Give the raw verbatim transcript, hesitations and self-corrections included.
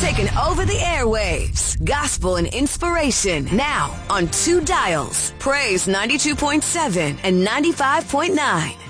taking over the airwaves. Gospel and inspiration now on two dials. Praise ninety-two point seven and ninety-five point nine.